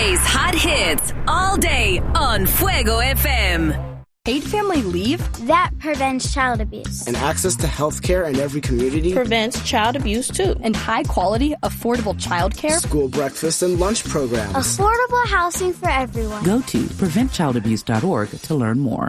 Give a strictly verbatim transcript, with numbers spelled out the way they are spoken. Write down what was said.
Today's hot hits all day on Fuego F M. Paid family leave? That prevents child abuse. And access to health care in every community? Prevents child abuse, too. And high-quality, affordable child care? School breakfast and lunch programs. Affordable housing for everyone. Go to prevent child abuse dot org to learn more.